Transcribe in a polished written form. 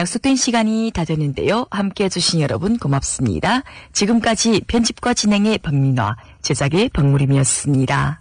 약속된 시간이 다 됐는데요. 함께해 주신 여러분 고맙습니다. 지금까지 편집과 진행의 박민화, 제작의 박무림이었습니다.